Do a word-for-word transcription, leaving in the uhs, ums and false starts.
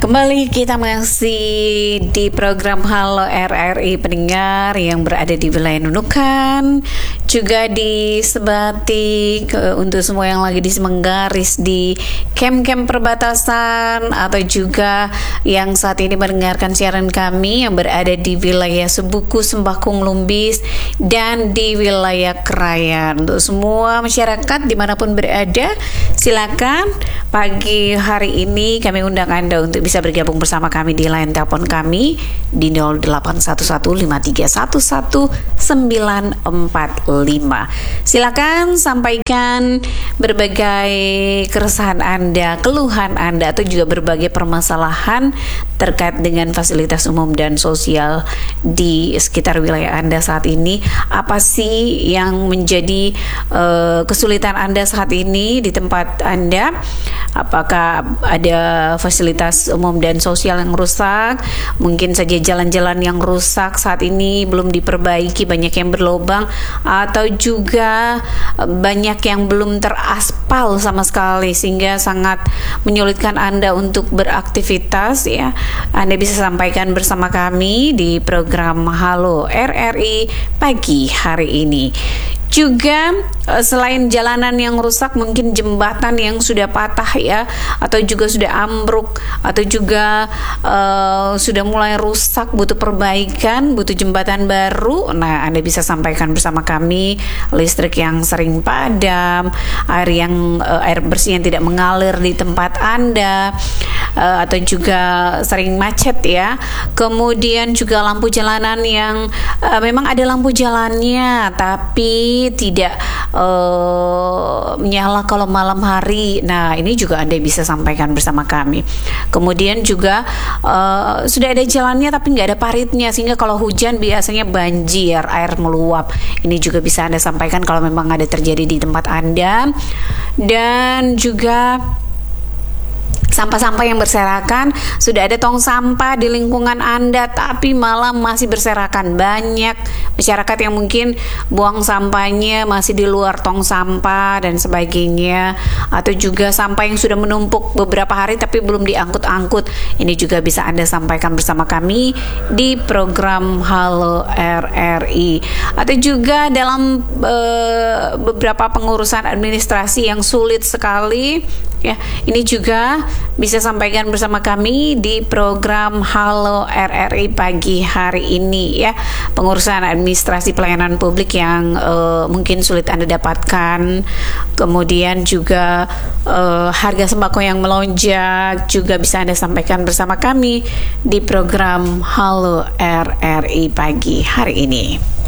Kembali kita masih di program Halo R R I pendengar yang berada di wilayah Nunukan, juga di Sebatik, untuk semua yang lagi di Semenggaris, di kem-kem perbatasan, atau juga yang saat ini mendengarkan siaran kami yang berada di wilayah Sebuku, Sembahkung, Lumbis, dan di wilayah Krayan. Untuk semua masyarakat dimanapun berada, silakan pagi hari ini kami undang Anda untuk bisa bergabung bersama kami di line telepon kami di nol delapan satu satu lima tiga satu satu sembilan empat lima. Silakan sampaikan berbagai keresahan Anda, keluhan Anda, atau juga berbagai permasalahan terkait dengan fasilitas umum dan sosial di sekitar wilayah Anda saat ini. Apa sih yang menjadi uh, kesulitan Anda saat ini di tempat Anda? Apakah ada fasilitas umum dan sosial yang rusak? Mungkin saja jalan-jalan yang rusak saat ini belum diperbaiki, banyak yang berlubang, atau juga banyak yang belum teraspal sama sekali sehingga sangat menyulitkan Anda untuk beraktivitas, ya. Anda bisa sampaikan bersama kami di program Halo R R I pagi hari ini. Juga selain jalanan yang rusak, mungkin jembatan yang sudah patah, ya, atau juga sudah ambruk, atau juga uh, sudah mulai rusak, butuh perbaikan, butuh jembatan baru. Nah, Anda bisa sampaikan bersama kami. Listrik yang sering padam, air yang uh, air bersih yang tidak mengalir di tempat Anda, uh, atau juga sering macet, ya. Kemudian juga lampu jalanan yang uh, memang ada lampu jalannya tapi tidak uh, menyala kalau malam hari. Nah, ini juga Anda bisa sampaikan bersama kami. Kemudian juga uh, sudah ada jalannya tapi nggak ada paritnya, sehingga kalau hujan biasanya banjir, air meluap. Ini juga bisa Anda sampaikan kalau memang ada terjadi di tempat Anda. Dan juga sampah-sampah yang berserakan, sudah ada tong sampah di lingkungan Anda tapi malah masih berserakan. Banyak masyarakat yang mungkin buang sampahnya masih di luar tong sampah dan sebagainya, atau juga sampah yang sudah menumpuk beberapa hari tapi belum diangkut-angkut. Ini juga bisa Anda sampaikan bersama kami di program Halo R R I. Atau juga dalam e, beberapa pengurusan administrasi yang sulit sekali, ya, ini juga bisa sampaikan bersama kami di program Halo R R I pagi hari ini, ya. Pengurusan administrasi pelayanan publik yang uh, mungkin sulit Anda dapatkan, kemudian juga uh, harga sembako yang melonjak juga bisa Anda sampaikan bersama kami di program Halo R R I pagi hari ini.